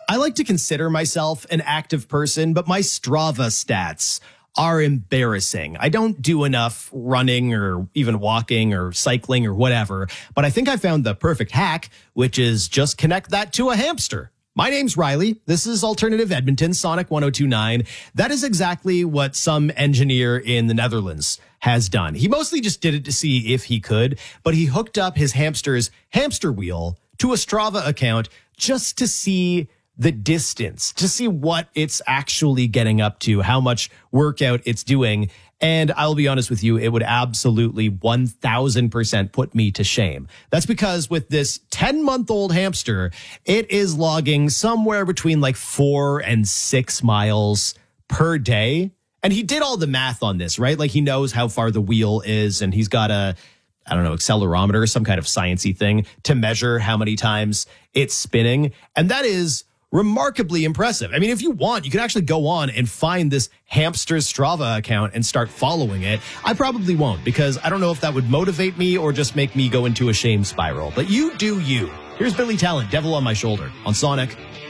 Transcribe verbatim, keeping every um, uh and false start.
I like to consider myself an active person, but my Strava stats are embarrassing. I don't do enough running or even walking or cycling or whatever, but I think I found the perfect hack, which is just connect that to a hamster. My name's Riley. This is Alternative Edmonton, Sonic one oh two point nine. That is exactly what some engineer in the Netherlands has done. He mostly just did it to see if he could, but he hooked up his hamster's hamster wheel to a Strava account just to see the distance, to see what it's actually getting up to, how much workout it's doing. And I'll be honest with you, it would absolutely one thousand percent put me to shame. That's because with this ten-month-old hamster, it is logging somewhere between like four and six miles per day. And he did all the math on this, right? Like he knows how far the wheel is, and he's got a, I don't know, accelerometer, some kind of sciencey thing to measure how many times it's spinning. And that is remarkably impressive. I mean, if you want, you can actually go on and find this hamster's Strava account and start following it. I probably won't, because I don't know if that would motivate me or just make me go into a shame spiral. But you do you. Here's Billy Talent, Devil on My Shoulder, on Sonic